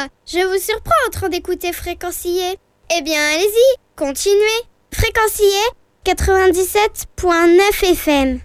quoi? Je vous surprends en train d'écouter Fréquencier. Eh bien, allez-y, continuez. Fréquencier 97.9 FM.